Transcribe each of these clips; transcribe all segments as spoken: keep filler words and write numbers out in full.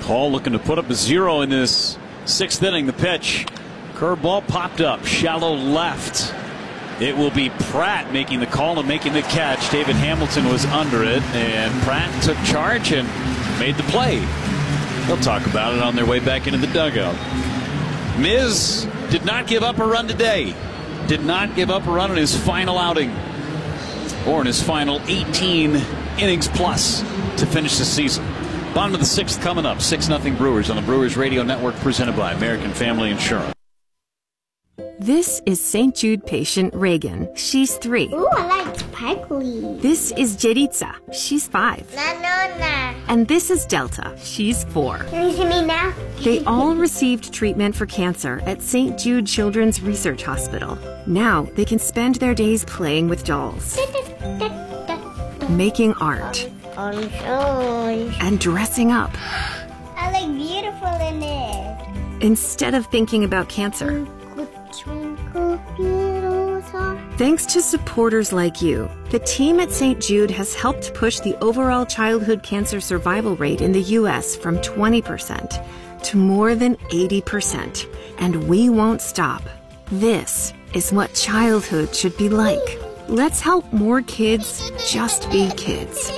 Hall looking to put up a zero in this sixth inning. The pitch. Curveball popped up. Shallow left. It will be Pratt making the call and making the catch. David Hamilton was under it, and Pratt took charge and made the play. They'll talk about it on their way back into the dugout. Miz did not give up a run today. Did not give up a run in his final outing, or in his final eighteen innings plus to finish the season. Bottom of the sixth coming up. six nothing Brewers on the Brewers Radio Network, presented by American Family Insurance. This is Saint Jude patient Reagan. She's three. Ooh, I like sparkly. This is Jeritza. She's five. Na, na, na. And this is Delta. She's four. Can you see me now? They all received treatment for cancer at Saint Jude Children's Research Hospital. Now they can spend their days playing with dolls, making art, Orange, orange. and dressing up. I look beautiful in it. Instead of thinking about cancer. Twinkle, little star. Thanks to supporters like you, the team at Saint Jude has helped push the overall childhood cancer survival rate in the U S from twenty percent to more than eighty percent. And we won't stop. This is what childhood should be like. Let's help more kids just be kids.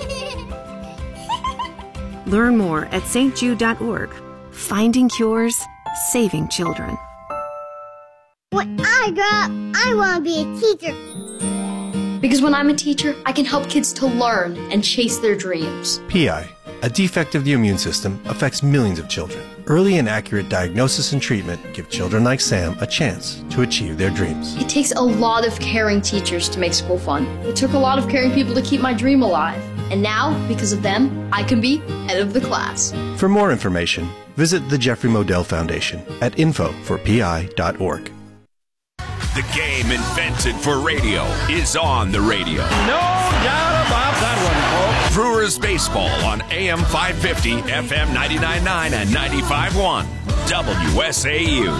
Learn more at S T jude dot org. Finding cures, saving children. When I grow up, I want to be a teacher. Because when I'm a teacher, I can help kids to learn and chase their dreams. P I, a defect of the immune system, affects millions of children. Early and accurate diagnosis and treatment give children like Sam a chance to achieve their dreams. It takes a lot of caring teachers to make school fun. It took a lot of caring people to keep my dream alive. And now, because of them, I can be head of the class. For more information, visit the Jeffrey Modell Foundation at info for P I dot org. The game invented for radio is on the radio. No doubt about that one, folks. Brewers baseball on A M five fifty, F M ninety-nine point nine and ninety-five point one. W S A U.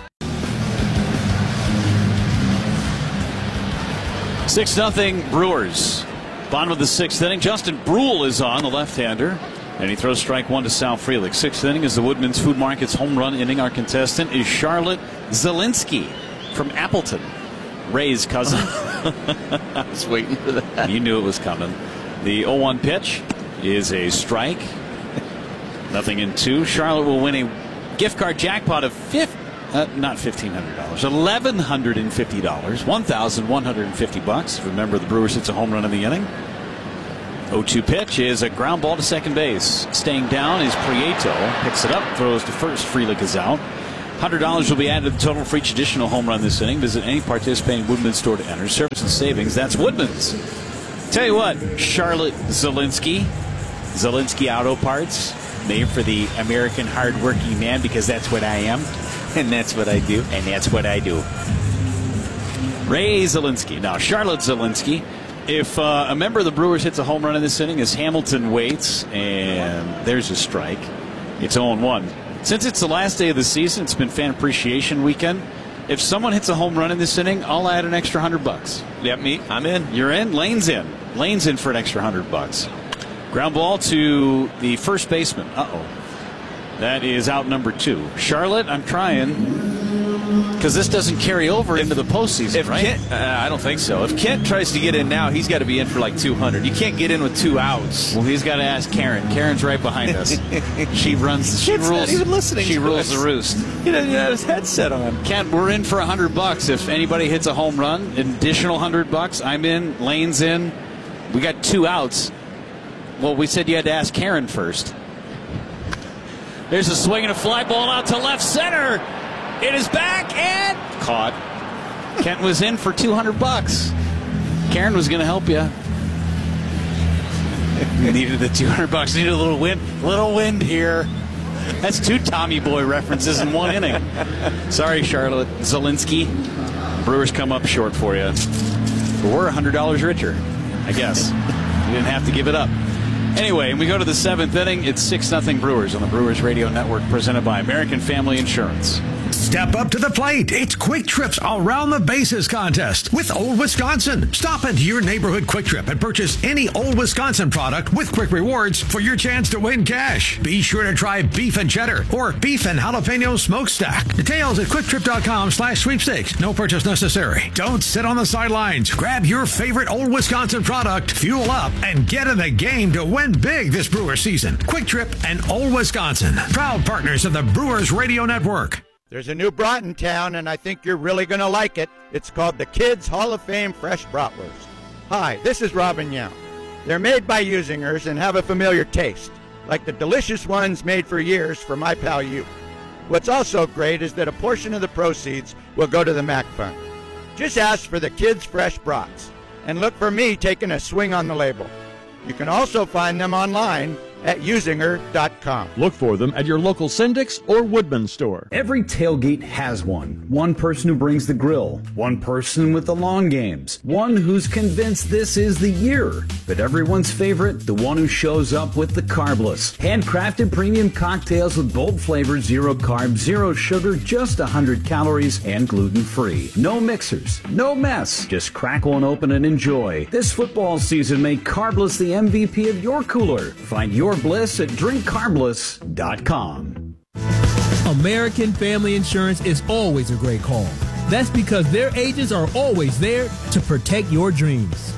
six nothing Brewers. Bottom of the sixth inning. Justin Brule is on, the left-hander. And he throws strike one to Sal Frelick. Sixth inning is the Woodman's Food Market's home run inning. Our contestant is Charlotte Zielinski from Appleton, Ray's cousin. I was waiting for that. You knew it was coming. The oh one pitch is a strike. Nothing in two. Charlotte will win a gift card jackpot of fifth, uh, not fifteen hundred dollars, eleven hundred and fifty dollars, one thousand one hundred and fifty bucks. Remember, the Brewers hits a home run in the inning. oh two pitch is a ground ball to second base. Staying down is Prieto. Picks it up, throws to first. Frelick is out. one hundred dollars will be added to the total for each additional home run this inning. Visit any participating Woodman's store to enter. Service and savings, that's Woodman's. Tell you what, Charlotte Zielinski, Zielinski Auto Parts, made for the American hardworking man, because that's what I am. And that's what I do. And that's what I do. Ray Zielinski. Now, Charlotte Zielinski. If uh, a member of the Brewers hits a home run in this inning, as Hamilton waits, and there's a strike, it's oh one. Since it's the last day of the season, it's been Fan Appreciation Weekend. If someone hits a home run in this inning, I'll add an extra hundred bucks. Yep, me. I'm in. You're in. Lane's in. Lane's in for an extra hundred bucks. Ground ball to the first baseman. Uh-oh. That is out number two. Charlotte, I'm trying, because this doesn't carry over into the postseason, If right? Kent, uh, I don't think so. If Kent tries to get in now, he's got to be in for like two hundred. You can't get in with two outs. Well, he's got to ask Karen. Karen's right behind us. She runs. She Kent's not rules. even listening She to rules us. the roost. He doesn't have his headset on. Kent, we're in for a hundred bucks. If anybody hits a home run, an additional hundred bucks. I'm in. Lane's in. We got two outs. Well, we said you had to ask Karen first. There's a swing and a fly ball out to left center. It is back and caught. Kent was in for two hundred bucks. Karen was going to help you. Needed the two hundred bucks. Needed a little wind. Little wind here. That's two Tommy Boy references in one inning. Sorry, Charlotte Zielinski. Brewers come up short for you. But we're one hundred dollars richer, I guess. You didn't have to give it up. Anyway, we go to the seventh inning. It's six nothing Brewers on the Brewers Radio Network, presented by American Family Insurance. Step up to the plate. It's Quick Trip's Around the Bases contest with Old Wisconsin. Stop into your neighborhood Quick Trip and purchase any Old Wisconsin product with Quick Rewards for your chance to win cash. Be sure to try beef and cheddar or beef and jalapeno smokestack. Details at quicktrip.com slash sweepstakes. No purchase necessary. Don't sit on the sidelines. Grab your favorite Old Wisconsin product, fuel up, and get in the game to win big this Brewer season. Quick Trip and Old Wisconsin, proud partners of the Brewers Radio Network. There's a new brat in town, and I think you're really going to like it. It's called the Kids Hall of Fame Fresh Bratwurst. Hi, this is Robin Young. They're made by Usingers and have a familiar taste, like the delicious ones made for years for my pal you. What's also great is that a portion of the proceeds will go to the Mac Fund. Just ask for the Kids Fresh Brats, and look for me taking a swing on the label. You can also find them online at usinger dot com. Look for them at your local Syndic's or Woodman store. Every tailgate has one. One person who brings the grill. One person with the long games. One who's convinced this is the year. But everyone's favorite, the one who shows up with the carbless. Handcrafted premium cocktails with bold flavor, zero carbs, zero sugar, just one hundred calories, and gluten-free. No mixers, no mess. Just crack one open and enjoy. This football season, make Carbless the M V P of your cooler. Find your bliss at drink carbless dot com. American Family Insurance is always a great call. That's because their agents are always there to protect your dreams.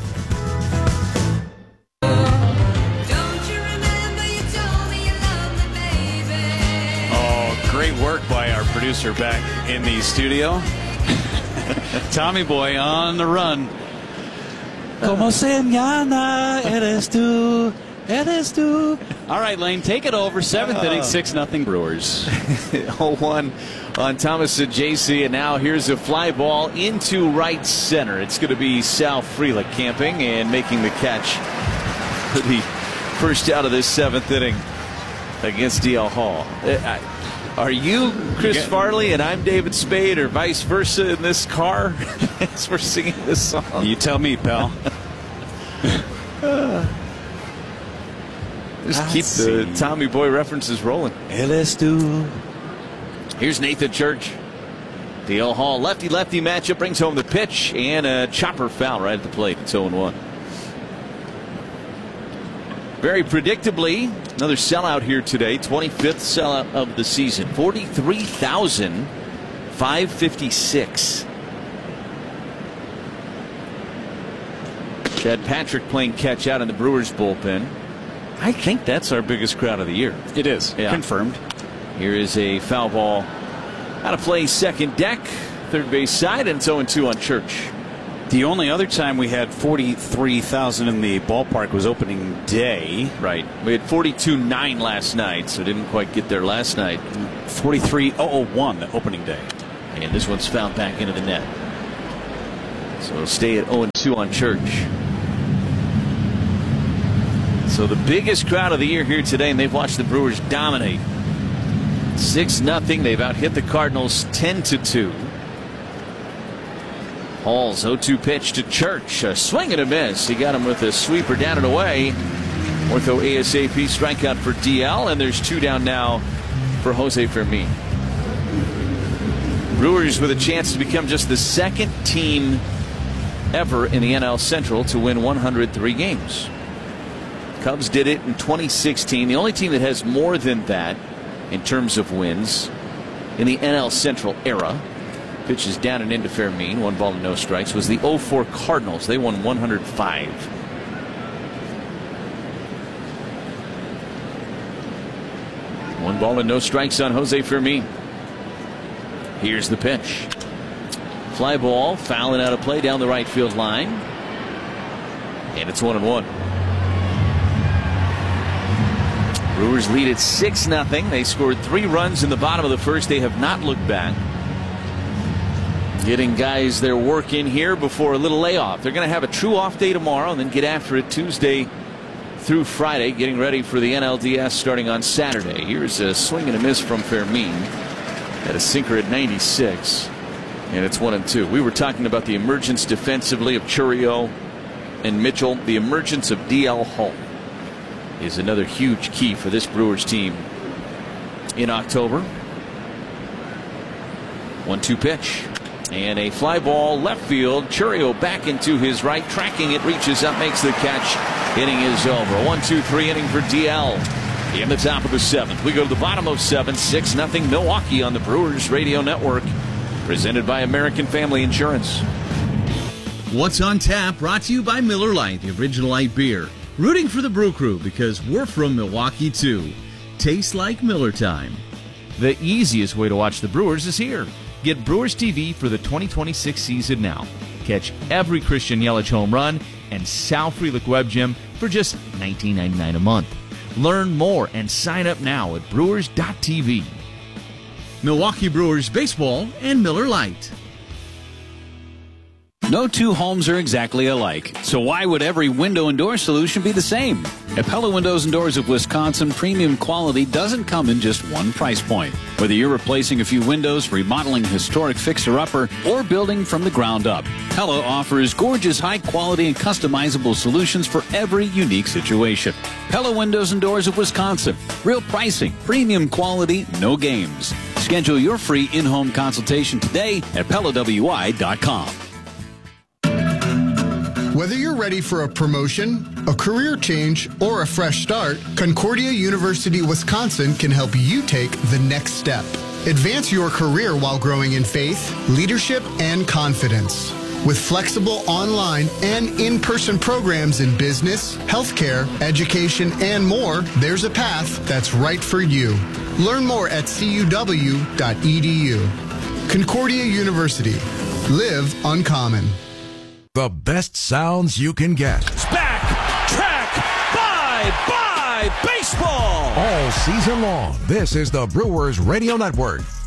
Oh, great work by our producer back in the studio. Tommy Boy on the run. Como se llama eres tú? Eres tú? All right, Lane, take it over. Seventh uh, inning, six nothing Brewers. oh one on Thomas and J C, and now here's a fly ball into right center. It's going to be Sal Frelick camping and making the catch for the first out of this seventh inning against D L Hall. Are you Chris yeah. Farley and I'm David Spade, or vice versa in this car as we're singing this song? You tell me, pal. uh, just keep the Tommy Boy references rolling. Eres tú. Here's Nathan Church. D L Hall lefty-lefty matchup brings home the pitch and a chopper foul right at the plate. It's oh one. Very predictably, another sellout here today. twenty-fifth sellout of the season. forty-three thousand five hundred fifty-six. Chad Patrick playing catch out in the Brewers bullpen. I think that's our biggest crowd of the year. It is. Yeah. Confirmed. Here is a foul ball out of play, second deck, third base side, and it's oh two on Church. The only other time we had forty-three thousand in the ballpark was opening day. Right. We had forty-two nine last night, so didn't quite get there last night. forty-three thousand one opening day. And this one's fouled back into the net. So it'll stay at oh two on Church. So the biggest crowd of the year here today, and they've watched the Brewers dominate. six nothing. They've out-hit the Cardinals ten to two. Hall's oh two pitch to Church. A swing and a miss. He got him with a sweeper down and away. Ortho ASAP strikeout for D L, and there's two down now for Jose Fermin. Brewers with a chance to become just the second team ever in the N L Central to win one hundred three games. Cubs did it in twenty sixteen. The only team that has more than that in terms of wins in the N L Central era. Pitches down and into Fermin. One ball and no strikes. Was the oh four Cardinals. They won one hundred five. One ball and no strikes on Jose Fermin. Here's the pitch. Fly ball, fouling out of play down the right field line. And it's one and one. Brewers lead at six nothing. They scored three runs in the bottom of the first. They have not looked back. Getting guys their work in here before a little layoff. They're going to have a true off day tomorrow and then get after it Tuesday through Friday, getting ready for the N L D S starting on Saturday. Here's a swing and a miss from Fermin. Had a sinker at ninety-six. And it's one and two. We were talking about the emergence defensively of Chourio and Mitchell. The emergence of D L Hall is another huge key for this Brewers team in October. one two pitch. And a fly ball left field. Churio back into his right, tracking it, reaches up, makes the catch. Inning is over. one two three inning for D L. In the top of the seventh, we go to the bottom of seven, six nothing Milwaukee on the Brewers Radio Network. Presented by American Family Insurance. What's on Tap brought to you by Miller Lite, the original light beer. Rooting for the Brew Crew because we're from Milwaukee too. Tastes like Miller time. The easiest way to watch the Brewers is here. Get Brewers T V for the twenty twenty-six season now. Catch every Christian Yelich home run and Sal Frelick Web Gym for just nineteen ninety-nine a month. Learn more and sign up now at brewers dot t v. Milwaukee Brewers Baseball and Miller Lite. No two homes are exactly alike, so why would every window and door solution be the same? At Pella Windows and Doors of Wisconsin, premium quality doesn't come in just one price point. Whether you're replacing a few windows, remodeling a historic fixer-upper, or building from the ground up, Pella offers gorgeous, high-quality, and customizable solutions for every unique situation. Pella Windows and Doors of Wisconsin. Real pricing, premium quality, no games. Schedule your free in-home consultation today at Pella W I dot com. Whether you're ready for a promotion, a career change, or a fresh start, Concordia University Wisconsin can help you take the next step. Advance your career while growing in faith, leadership, and confidence. With flexible online and in-person programs in business, healthcare, education, and more, there's a path that's right for you. Learn more at c u w dot e d u. Concordia University. Live uncommon. The best sounds you can get. It's back, track, bye, bye, baseball. All season long, this is the Brewers Radio Network.